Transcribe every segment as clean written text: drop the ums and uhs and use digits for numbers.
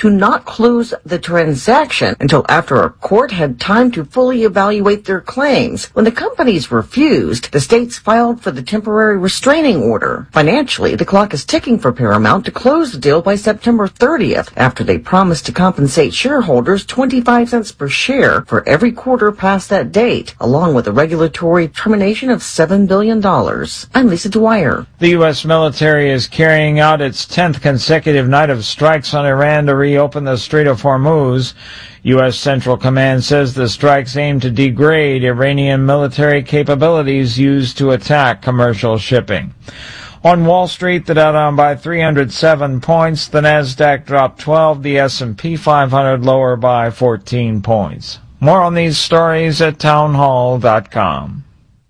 to not close the transaction until after a court had time to fully evaluate their claims. When the companies refused, the states filed for the temporary restraining order. Financially, the clock is ticking for Paramount to close the deal by September 30th, after they promised to compensate shareholders 25 cents per share for every quarter past that date, along with a regulatory termination of $7 billion. I'm Lisa Dwyer. The U.S. military is carrying out its 10th consecutive night of strikes on Iran to reopen the Strait of Hormuz. U.S. Central Command says the strikes aim to degrade Iranian military capabilities used to attack commercial shipping. On Wall Street, the Dow down by 307 points, the Nasdaq dropped 12, the S&P 500 lower by 14 points. More on these stories at townhall.com.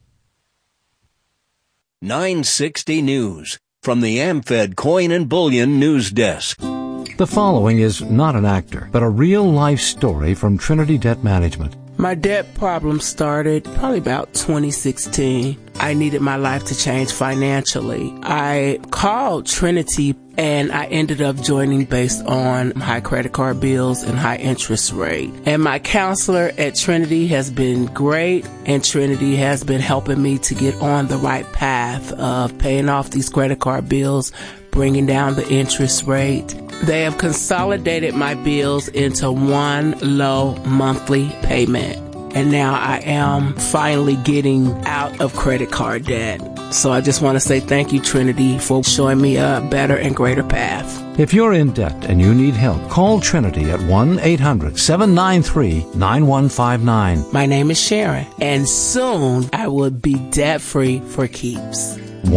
960 News from the AmFed Coin and Bullion News Desk. The following is not an actor, but a real-life story from Trinity Debt Management. My debt problem started probably about 2016. I needed my life to change financially. I called Trinity and I ended up joining based on high credit card bills and high interest rate. And my counselor at Trinity has been great, and Trinity has been helping me to get on the right path of paying off these credit card bills, bringing down the interest rate. They have consolidated my bills into one low monthly payment. And now I am finally getting out of credit card debt. So I just want to say thank you, Trinity, for showing me a better and greater path. If you're in debt and you need help, call Trinity at 1-800-793-9159. My name is Sharon, and soon I will be debt-free for keeps.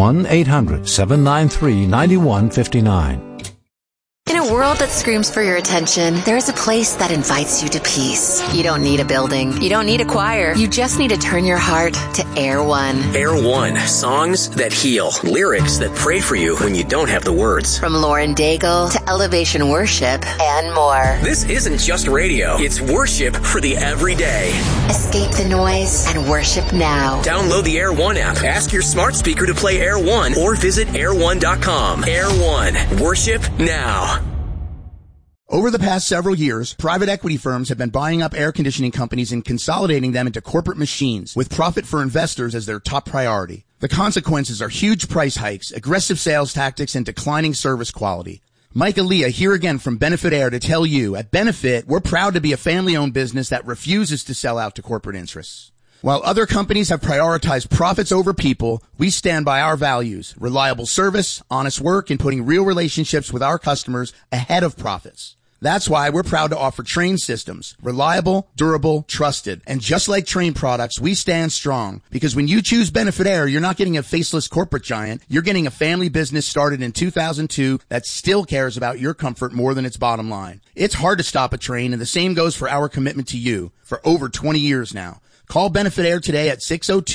1-800-793-9159. In a world that screams for your attention, there's a place that invites you to peace. You don't need a building. You don't need a choir. You just need to turn your heart to Air One. Air One. Songs that heal. Lyrics that pray for you when you don't have the words. From Lauren Daigle to Elevation Worship and more. This isn't just radio. It's worship for the everyday. Escape the noise and worship now. Download the Air One app. Ask your smart speaker to play Air One or visit air1.com. Air One. Worship now. Over the past several years, private equity firms have been buying up air conditioning companies and consolidating them into corporate machines, with profit for investors as their top priority. The consequences are huge price hikes, aggressive sales tactics, and declining service quality. Mike Aaliyah here again from Benefit Air to tell you, at Benefit, we're proud to be a family-owned business that refuses to sell out to corporate interests. While other companies have prioritized profits over people, we stand by our values: reliable service, honest work, and putting real relationships with our customers ahead of profits. That's why we're proud to offer Trane systems. Reliable, durable, trusted. And just like Trane products, we stand strong. Because when you choose Benefit Air, you're not getting a faceless corporate giant. You're getting a family business started in 2002 that still cares about your comfort more than its bottom line. It's hard to stop a Trane, and the same goes for our commitment to you for over 20 years now. Call Benefit Air today at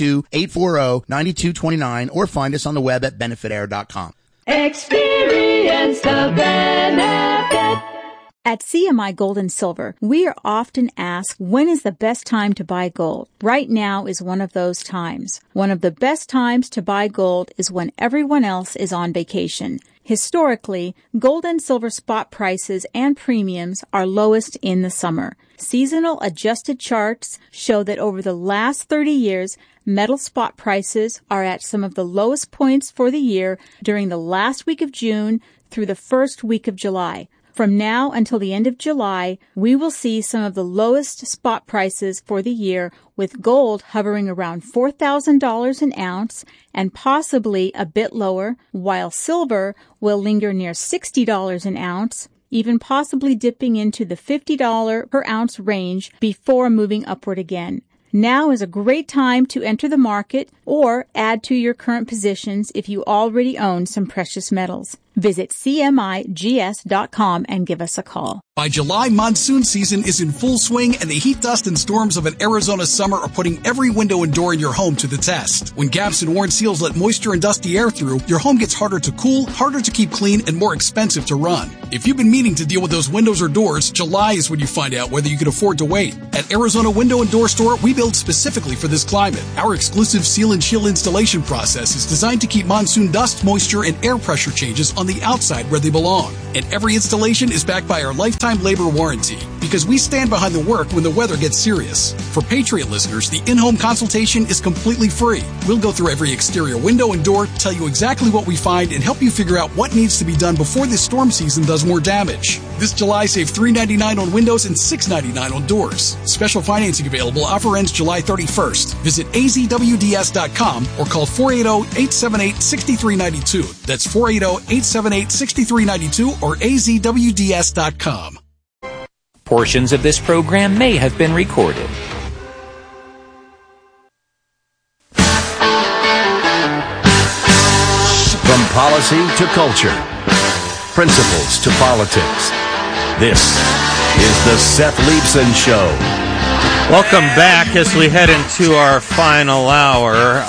602-840-9229 or find us on the web at benefitair.com. Experience the benefit. At CMI Gold and Silver, we are often asked, when is the best time to buy gold? Right now is one of those times. One of the best times to buy gold is when everyone else is on vacation. Historically, gold and silver spot prices and premiums are lowest in the summer. Seasonal adjusted charts show that over the last 30 years, metal spot prices are at some of the lowest points for the year during the last week of June through the first week of July. From now until the end of July, we will see some of the lowest spot prices for the year, with gold hovering around $4,000 an ounce and possibly a bit lower, while silver will linger near $60 an ounce, even possibly dipping into the $50 per ounce range before moving upward again. Now is a great time to enter the market or add to your current positions if you already own some precious metals. Visit CMIGS.com and give us a call. By July, monsoon season is in full swing, and the heat, dust, and storms of an Arizona summer are putting every window and door in your home to the test. When gaps and worn seals let moisture and dusty air through, your home gets harder to cool, harder to keep clean, and more expensive to run. If you've been meaning to deal with those windows or doors, July is when you find out whether you can afford to wait. At Arizona Window and Door Store, we build specifically for this climate. Our exclusive seal and chill installation process is designed to keep monsoon dust, moisture, and air pressure changes on the outside where they belong. And every installation is backed by our lifetime labor warranty, because we stand behind the work when the weather gets serious. For Patriot listeners, the in-home consultation is completely free. We'll go through every exterior window and door, tell you exactly what we find, and help you figure out what needs to be done before this storm season does more damage. This July, save $3.99 on windows and $6.99 on doors. Special financing available. Offer ends July 31st. Visit azwds.com or call 480-878-6392. That's 480-878-6392 or azwds.com. Portions of this program may have been recorded. From policy to culture, principles to politics, this is the Seth Leibsohn Show. Welcome back as we head into our final hour.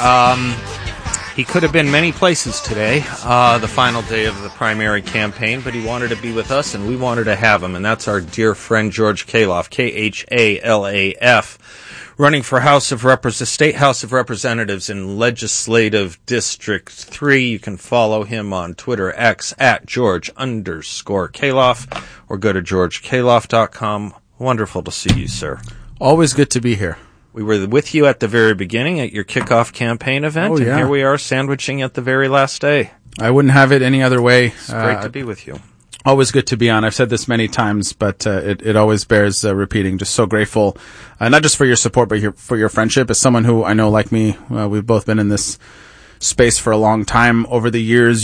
He could have been many places today, the final day of the primary campaign, but he wanted to be with us, and we wanted to have him, and that's our dear friend George Khalaf, K-H-A-L-A-F, running for State House of Representatives in Legislative District 3. You can follow him on Twitter, X, at George_Khalaf, or go to georgekhalaf.com. Wonderful to see you, sir. Always good to be here. We were with you at the very beginning at your kickoff campaign event, and here we are sandwiching at the very last day. I wouldn't have it any other way. It's great to be with you. Always good to be on. I've said this many times, but it always bears repeating. Just so grateful, not just for your support, but for your friendship. As someone who I know, like me, we've both been in this space for a long time. Over the years,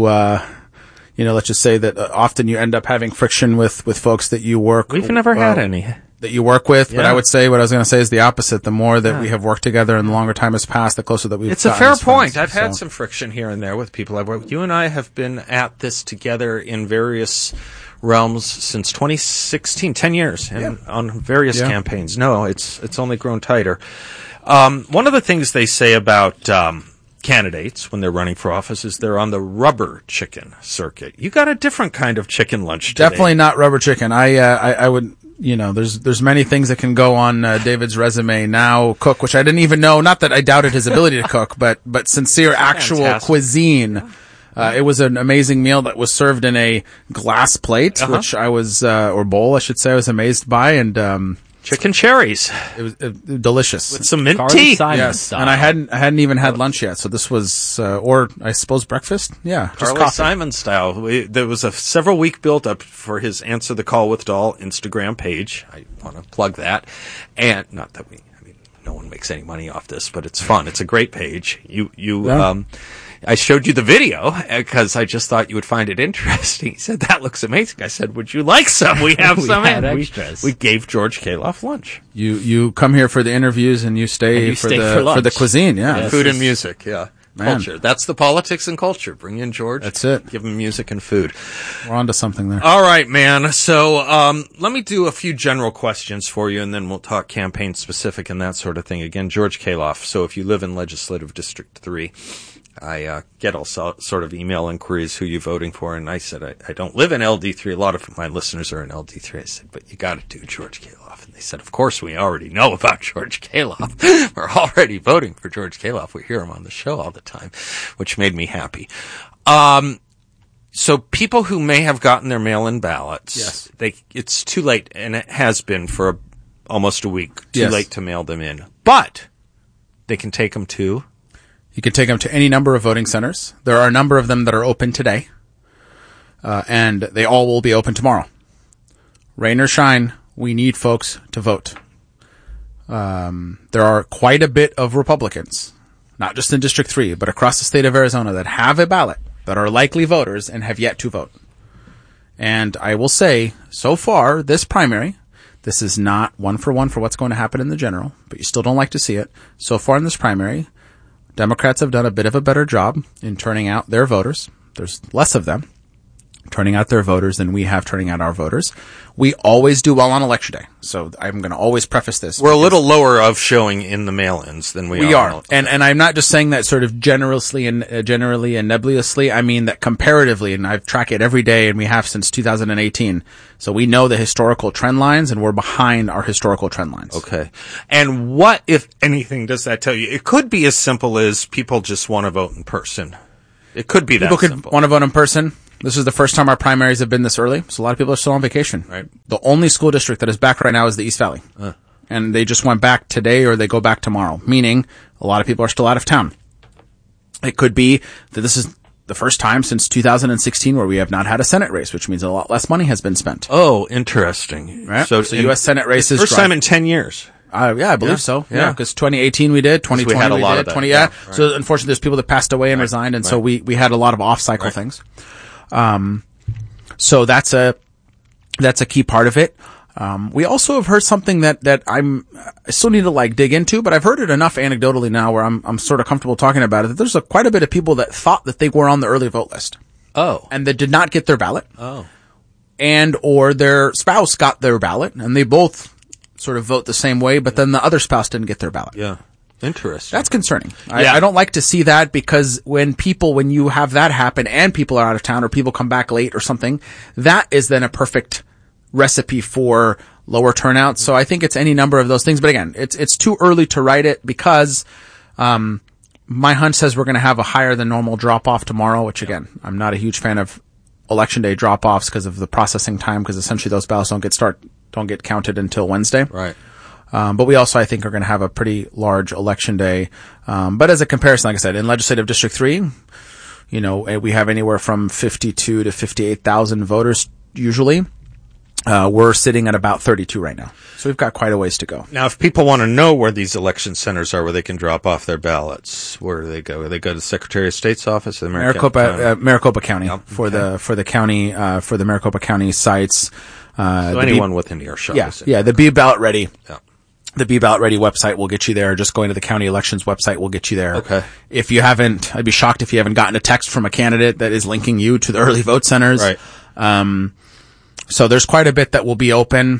let's just say that often you end up having friction with folks that you work. We've never had any. That you work with, but I would say what I was going to say is the opposite. The more that we have worked together and the longer time has passed, the closer that we've It's a fair point. I've had some friction here and there with people I've worked with. You and I have been at this together in various realms since 2016, 10 years, and on various campaigns. No, it's only grown tighter. One of the things they say about candidates when they're running for office is they're on the rubber chicken circuit. You got a different kind of chicken lunch today. Definitely not rubber chicken. I would... there's many things that can go on David's resume now. Cook, which I didn't even know. Not that I doubted his ability to cook, but sincere, actual cuisine. It was an amazing meal that was served in a glass plate, which I was, or bowl, I should say, I was amazed by, and chicken cherries. It was delicious with some mint tea. Yes, style. And I hadn't even had lunch yet, so this was, or I suppose breakfast. Yeah, just Carly Simon style. There was a several week build up for his Answer the Call with Dahl Instagram page. I want to plug that, and not that no one makes any money off this, but it's fun. It's a great page. I showed you the video because I just thought you would find it interesting. He said, "That looks amazing." I said, "Would you like some? We have some." We gave George Khalaf lunch. You come here for the interviews and you stay for the cuisine. Yeah, food and music. Yeah. Culture. That's the politics and culture. Bring in George. That's it. Give him music and food. We're on to something there. All right, man. So let me do a few general questions for you, and then we'll talk campaign specific and that sort of thing. Again, George Khalaf. So if you live in Legislative District 3, I get all sort of email inquiries, who you voting for, and I said, I don't live in LD3. A lot of my listeners are in LD3. I said, but you got to do George Khalaf. And they said, of course, we already know about George Khalaf. We're already voting for George Khalaf. We hear him on the show all the time, which made me happy. So people who may have gotten their mail-in ballots, it's too late, and it has been for almost a week, too late to mail them in. But they can take them to... You can take them to any number of voting centers. There are a number of them that are open today, and they all will be open tomorrow. Rain or shine, we need folks to vote. There are quite a bit of Republicans, not just in District 3, but across the state of Arizona, that have a ballot, that are likely voters, and have yet to vote. And I will say, so far, this primary, this is not one for what's going to happen in the general, but you still don't like to see it. So far in this primary, Democrats have done a bit of a better job in turning out their voters. There's less of them. turning out their voters than we have turning out our voters. We always do well on election day. So I'm going to always preface this. We're a little lower of showing in the mail-ins than we are. And I'm not just saying that sort of generally and nebulously. I mean that comparatively, and I've tracked it every day, and we have since 2018. So we know the historical trend lines, and we're behind our historical trend lines. Okay. And what, if anything, does that tell you? It could be as simple as people just want to vote in person. It could be that simple. People could want to vote in person. This is the first time our primaries have been this early, so a lot of people are still on vacation. Right. The only school district that is back right now is the East Valley. And they just went back today, or they go back tomorrow, meaning a lot of people are still out of town. It could be that this is the first time since 2016 where we have not had a Senate race, which means a lot less money has been spent. Oh, interesting. Right? So U.S. Senate races. First time in 10 years. Yeah, I believe so. Yeah, because 2018 we did, 2020 we had a lot did, of that. yeah. Right. So unfortunately, there's people that passed away and resigned, and so we had a lot of off-cycle things. So that's a key part of it. We also have heard something that I still need to dig into, but I've heard it enough anecdotally now where I'm sort of comfortable talking about it, that there's quite a bit of people that thought that they were on the early vote list. Oh. And that did not get their ballot. Oh. And or their spouse got their ballot, and they both sort of vote the same way, but then the other spouse didn't get their ballot. Yeah. Interesting. That's concerning. I don't like to see that, because when you have that happen and people are out of town or people come back late or something, that is then a perfect recipe for lower turnout. So I think it's any number of those things. But again, it's too early to write it, because my hunch says we're going to have a higher than normal drop off tomorrow, which again, I'm not a huge fan of election day drop offs because of the processing time, because essentially those ballots don't get counted until Wednesday. Right. But we also, I think, are going to have a pretty large election day. But as a comparison, like I said, in Legislative District 3, we have anywhere from 52 to 58,000 voters usually. We're sitting at about 32 right now. So we've got quite a ways to go. Now, if people want to know where these election centers are, where they can drop off their ballots, where do they go? They go to the Secretary of State's office, or the Maricopa County, for the county, for the Maricopa County sites. So anyone within earshot. Yeah, the Be Ballot Ready. Yeah. The Be Ballot Ready website will get you there. Just going to the county elections website will get you there. Okay. If you haven't, I'd be shocked if you haven't gotten a text from a candidate that is linking you to the early vote centers. Right. So there's quite a bit that will be open.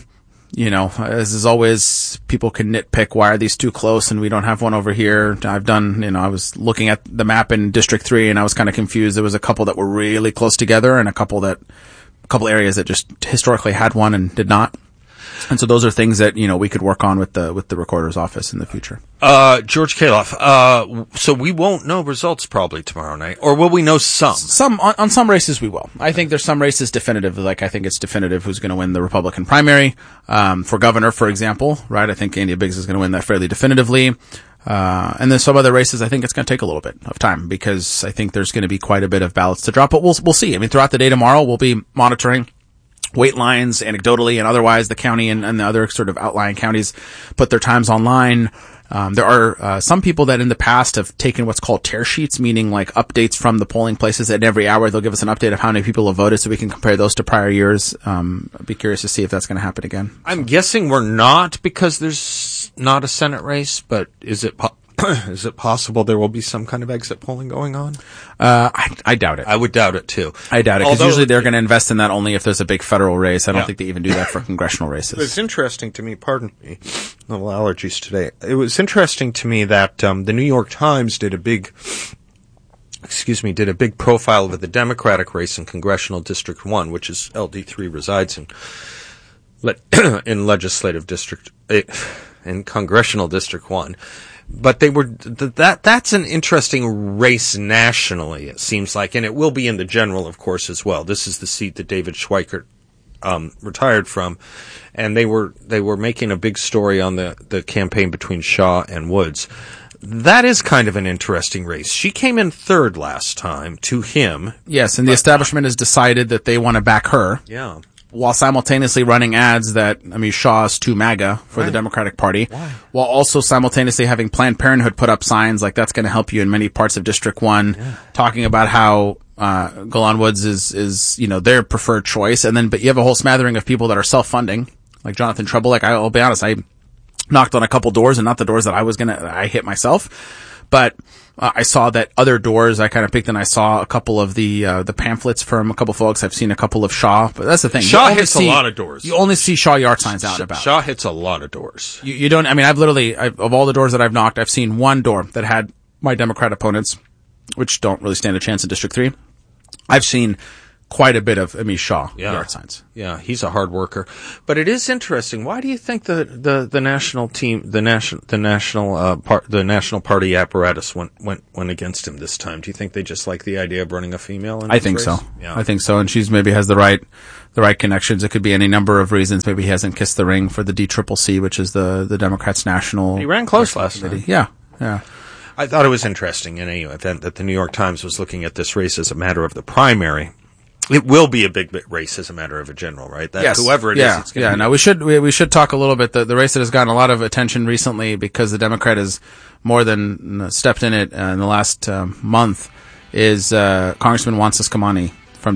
As is always, people can nitpick, why are these too close and we don't have one over here? I was looking at the map in District 3 and I was kind of confused. There was a couple that were really close together and a couple areas that just historically had one and did not. And so those are things that, we could work on with the recorder's office in the future. George Kaloff, so we won't know results probably tomorrow night, or will we know some? On some races we will. I think there's some races definitive, I think it's definitive who's going to win the Republican primary. For governor, for example, right? I think Andy Biggs is going to win that fairly definitively. And then some other races, I think it's going to take a little bit of time, because I think there's going to be quite a bit of ballots to drop, but we'll see. I mean, throughout the day tomorrow, we'll be monitoring wait lines anecdotally and otherwise. The county and the other sort of outlying counties put their times online. There are some people that in the past have taken what's called tear sheets, meaning updates from the polling places. At every hour they'll give us an update of how many people have voted, so we can compare those to prior years. I'd be curious to see if that's going to happen again. I'm guessing we're not, because there's not a Senate race, but is it possible there will be some kind of exit polling going on? I doubt it. I would doubt it too. I doubt it, because usually they're going to invest in that only if there's a big federal race. I don't think they even do that for congressional races. It's interesting to me, pardon me, little allergies today. It was interesting to me that the New York Times did a big profile of the Democratic race in Congressional District 1, which is LD3 resides in Legislative District, in Congressional District 1. But that's an interesting race nationally, it seems like, and it will be in the general, of course, as well. This is the seat that David Schweikert retired from, and they were making a big story on the campaign between Shaw and Woods. That is kind of an interesting race. She came in third last time to him. Yes, and the establishment has decided that they want to back her. Yeah. While simultaneously running ads Shaw's too MAGA for the Democratic Party. Why? While also simultaneously having Planned Parenthood put up signs that's going to help you in many parts of District 1, talking about how Golan Woods is their preferred choice. But you have a whole smattering of people that are self-funding, like Jonathan Treble. I'll be honest, I knocked on a couple doors, and not the doors that I hit myself. But I saw that other doors I kind of picked, and I saw a couple of the pamphlets from a couple folks. I've seen a couple of Shaw, but that's the thing. Shaw hits a lot of doors. You only see Shaw yard signs out and about. Shaw hits a lot of doors. You don't, I mean, of all the doors that I've knocked, I've seen one door that had my Democrat opponents, which don't really stand a chance in District 3. I've seen quite a bit of Amish Shaw yard signs. Yeah, he's a hard worker. But it is interesting. Why do you think the national team, the national party apparatus went against him this time? Do you think they just like the idea of running a female? I think so. Yeah. I think so. And she's maybe has the right connections. It could be any number of reasons. Maybe he hasn't kissed the ring for the DCCC, which is the Democrats' national. He ran close last night. Yeah. I thought it was interesting in any event that the New York Times was looking at this race as a matter of the primary. It will be a big race as a matter of a general, right? Yes. Whoever it is, it's going to be. Now we should talk a little bit. The race that has gotten a lot of attention recently because the Democrat has more than stepped in it in the last month is Congressman Juan Ciscomani